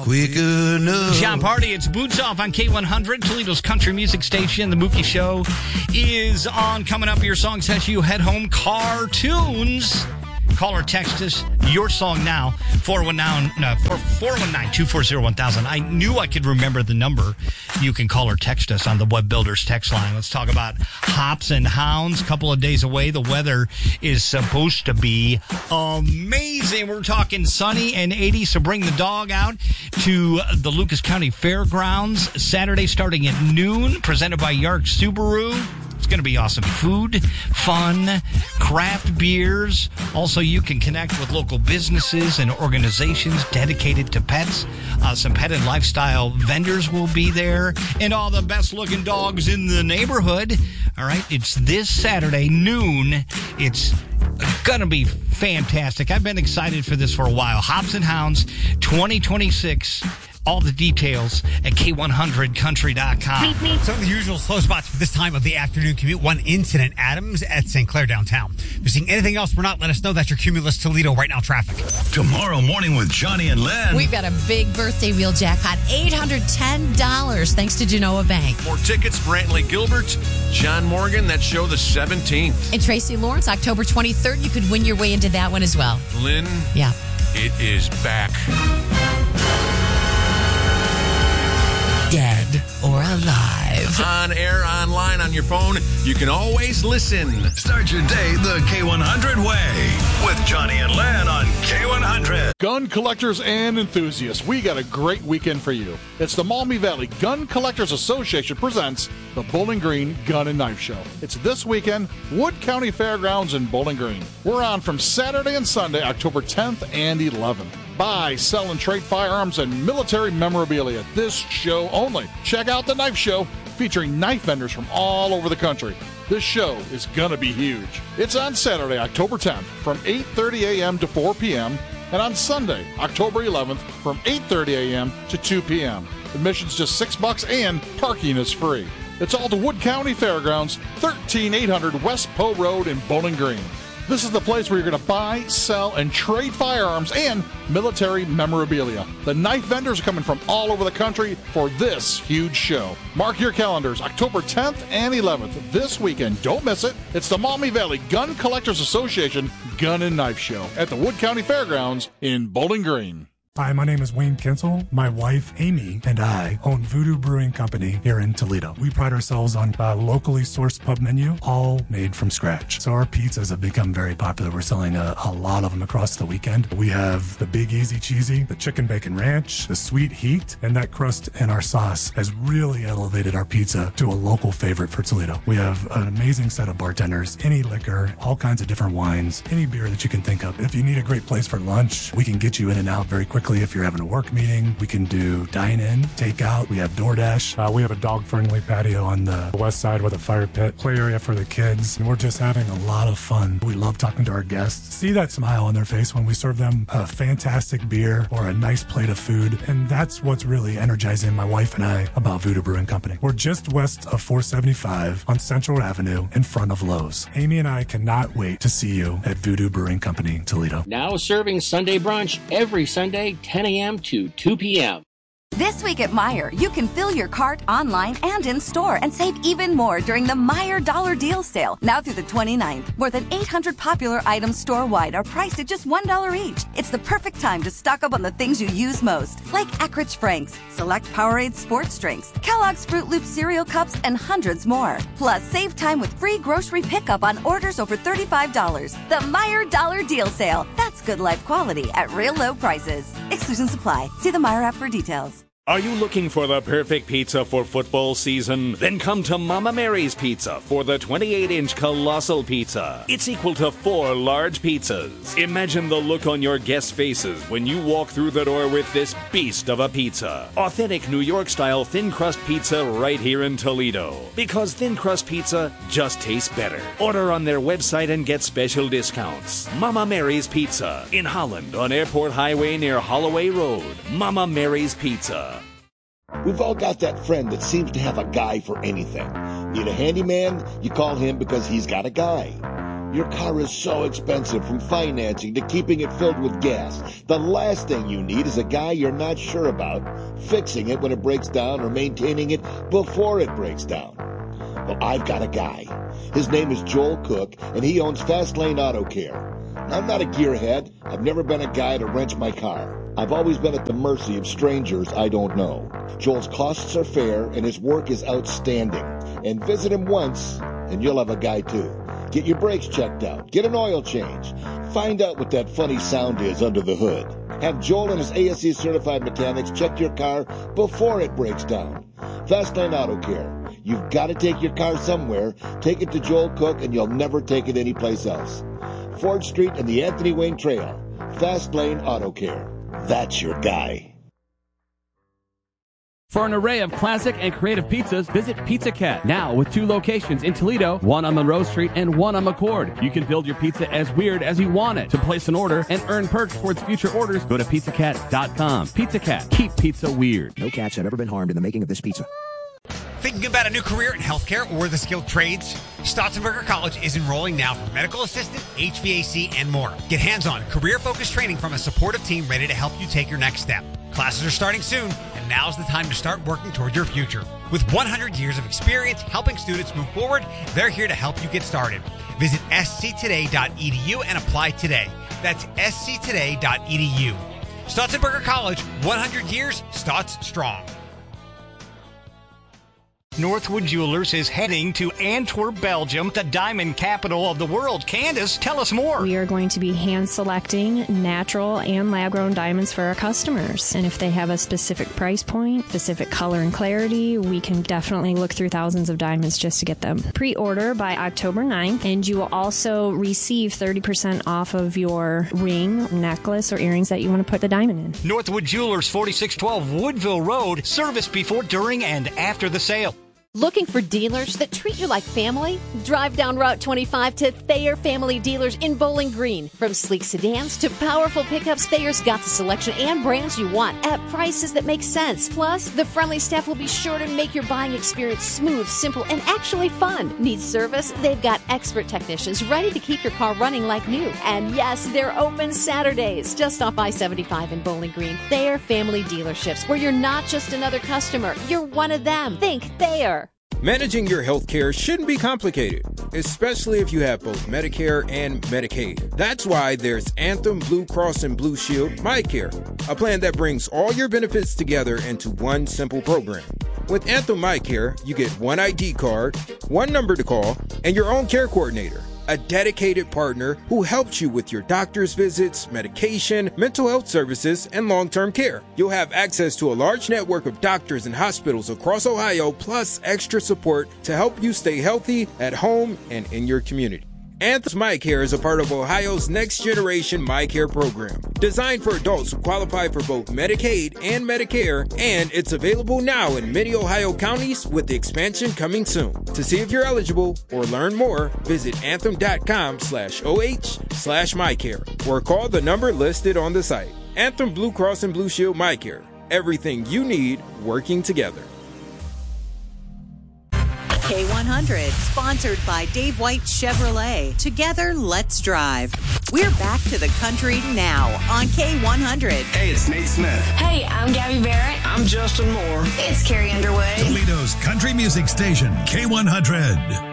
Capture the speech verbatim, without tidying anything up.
quick enough. John Party, it's Boots Off on K one hundred, Toledo's country music station. The Mookie Show is on. Coming up, your song says you head home. Cartoons. Call or text us your song now, four one nine, two four zero, one thousand. I knew I could remember the number. You can call or text us on the Web Builders text line. Let's talk about Hops and Hounds. A couple of days away. The weather is supposed to be amazing. We're talking sunny and eighty, so bring the dog out to the Lucas County Fairgrounds Saturday starting at noon, presented by Yark Subaru. It's going to be awesome. Food, fun, craft beers. Also, you can connect with local businesses and organizations dedicated to pets. Uh, some pet and lifestyle vendors will be there, and all the best-looking dogs in the neighborhood. All right, it's this Saturday, noon. It's going to be fantastic. I've been excited for this for a while. Hops and Hounds twenty twenty-six. All the details at K one hundred country dot com. Some of the usual slow spots for this time of the afternoon commute. One incident, Adams at Saint Clair downtown. If you're seeing anything else, we're not. Let us know. That's your Cumulus Toledo right now traffic. Tomorrow morning with Johnny and Len. We've got a big birthday wheel jackpot, eight hundred ten dollars, thanks to Genoa Bank. More tickets, Brantley Gilbert, John Morgan, that show the seventeenth. And Tracy Lawrence, October twenty-third. You could win your way into that one as well. Lynn, yeah, it is back. Dead or alive. On air, online, on your phone, you can always listen. Start your day the K one hundred way with Johnny and Len on K one hundred. Gun collectors and enthusiasts, we got a great weekend for you. It's the Maumee Valley Gun Collectors Association presents the Bowling Green Gun and Knife Show. It's this weekend, Wood County Fairgrounds in Bowling Green. We're on from Saturday and Sunday, October tenth and eleventh. Buy, sell, and trade firearms and military memorabilia this show only. Check out the Knife Show featuring knife vendors from all over the country. This show is going to be huge. It's on Saturday, October tenth from eight thirty a.m. to four p.m. and on Sunday, October eleventh from eight thirty a.m. to two p.m. Admission's just six bucks and parking is free. It's all the Wood County Fairgrounds, thirteen eight hundred West Poe Road in Bowling Green. This is the place where you're going to buy, sell, and trade firearms and military memorabilia. The knife vendors are coming from all over the country for this huge show. Mark your calendars, October tenth and eleventh, this weekend. Don't miss it. It's the Maumee Valley Gun Collectors Association Gun and Knife Show at the Wood County Fairgrounds in Bowling Green. Hi, my name is Wayne Kinsel. My wife, Amy, and I own Voodoo Brewing Company here in Toledo. We pride ourselves on a locally sourced pub menu, all made from scratch. So our pizzas have become very popular. We're selling a, a lot of them across the weekend. We have the Big Easy Cheesy, the Chicken Bacon Ranch, the Sweet Heat, and that crust and our sauce has really elevated our pizza to a local favorite for Toledo. We have an amazing set of bartenders, any liquor, all kinds of different wines, any beer that you can think of. If you need a great place for lunch, we can get you in and out very quickly. If you're having a work meeting, we can do dine-in, takeout. We have DoorDash. Uh, we have a dog-friendly patio on the west side with a fire pit, play area for the kids. And we're just having a lot of fun. We love talking to our guests. See that smile on their face when we serve them a fantastic beer or a nice plate of food. And that's what's really energizing my wife and I about Voodoo Brewing Company. We're just west of four seventy-five on Central Avenue in front of Lowe's. Amy and I cannot wait to see you at Voodoo Brewing Company, Toledo. Now serving Sunday brunch every Sunday, ten a.m. to two p.m. This week at Meijer, you can fill your cart online and in store and save even more during the Meijer Dollar Deal Sale. Now through the twenty-ninth, more than eight hundred popular items store-wide are priced at just one dollar each. It's the perfect time to stock up on the things you use most, like Eckrich Franks, select Powerade sports drinks, Kellogg's Fruit Loop cereal cups, and hundreds more. Plus, save time with free grocery pickup on orders over thirty-five dollars. The Meijer Dollar Deal Sale. That's good life quality at real low prices. Exclusions apply. See the Meijer app for details. Are you looking for the perfect pizza for football season? Then come to Mama Mary's Pizza for the twenty-eight inch colossal pizza. It's equal to four large pizzas. Imagine the look on your guests' faces when you walk through the door with this beast of a pizza. Authentic New York-style thin crust pizza right here in Toledo. Because thin crust pizza just tastes better. Order on their website and get special discounts. Mama Mary's Pizza in Holland on Airport Highway near Holloway Road. Mama Mary's Pizza. We've all got that friend that seems to have a guy for anything. Need a handyman? You call him because he's got a guy. Your car is so expensive, from financing to keeping it filled with gas. The last thing you need is a guy you're not sure about fixing it when it breaks down or maintaining it before it breaks down. Well, I've got a guy. His name is Joel Cook, and he owns Fast Lane Auto Care. I'm not a gearhead. I've never been a guy to wrench my car. I've always been at the mercy of strangers I don't know. Joel's costs are fair, and his work is outstanding. And visit him once, and you'll have a guy too. Get your brakes checked out. Get an oil change. Find out what that funny sound is under the hood. Have Joel and his A S E certified mechanics check your car before it breaks down. Fast Lane Auto Care. You've got to take your car somewhere. Take it to Joel Cook, and you'll never take it anyplace else. Ford Street and the Anthony Wayne Trail. Fast Lane Auto Care. That's your guy. For an array of classic and creative pizzas, visit Pizza Cat. Now with two locations in Toledo, one on Monroe Street and one on McCord. You can build your pizza as weird as you want it. To place an order and earn perks towards future orders, go to pizza cat dot com. Pizza Cat. Keep pizza weird. No cats have ever been harmed in the making of this pizza. Thinking about a new career in healthcare or the skilled trades? Stotzenberger College is enrolling now for medical assistant, H V A C, and more. Get hands-on, career-focused training from a supportive team ready to help you take your next step. Classes are starting soon, and now's the time to start working toward your future. With one hundred years of experience helping students move forward, they're here to help you get started. Visit s c today dot e d u and apply today. That's s c today dot e d u. Stotzenberger College, one hundred years, Stotz strong. Northwood Jewelers is heading to Antwerp, Belgium, the diamond capital of the world. Candace, tell us more. We are going to be hand-selecting natural and lab-grown diamonds for our customers. And if they have a specific price point, specific color and clarity, we can definitely look through thousands of diamonds just to get them. Pre-order by October ninth, and you will also receive thirty percent off of your ring, necklace, or earrings that you want to put the diamond in. Northwood Jewelers, forty-six twelve Woodville Road. Service before, during, and after the sale. Looking for dealers that treat you like family? Drive down Route twenty-five to Thayer Family Dealers in Bowling Green. From sleek sedans to powerful pickups, Thayer's got the selection and brands you want at prices that make sense. Plus, the friendly staff will be sure to make your buying experience smooth, simple, and actually fun. Need service? They've got expert technicians ready to keep your car running like new. And yes, they're open Saturdays. Just off I seventy-five in Bowling Green. Thayer Family Dealerships, where you're not just another customer, you're one of them. Think Thayer. Managing your health care shouldn't be complicated, especially if you have both Medicare and Medicaid. That's why there's Anthem Blue Cross and Blue Shield MyCare, a plan that brings all your benefits together into one simple program. With Anthem MyCare, you get one I D card, one number to call, and your own care coordinator, a dedicated partner who helps you with your doctor's visits, medication, mental health services, and long-term care. You'll have access to a large network of doctors and hospitals across Ohio, plus extra support to help you stay healthy at home and in your community. Anthem's MyCare is a part of Ohio's Next Generation MyCare program, designed for adults who qualify for both Medicaid and Medicare, and it's available now in many Ohio counties, with the expansion coming soon. To see if you're eligible or learn more, visit anthem.com slash OH slash MyCare or call the number listed on the site. Anthem Blue Cross and Blue Shield MyCare. Everything you need working together. K one hundred, sponsored by Dave White Chevrolet. Together, let's drive. We're back to the country now on K one hundred. Hey, it's Nate Smith. Hey, I'm Gabby Barrett. I'm Justin Moore. It's Carrie Underwood. Toledo's country music station, K one hundred.